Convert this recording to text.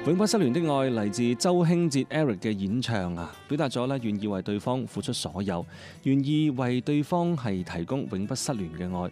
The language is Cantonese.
永不失聯的愛嚟自周興哲 Eric 嘅演唱啊，表達咗願意為對方付出所有，願意為對方係提供永不失聯嘅愛。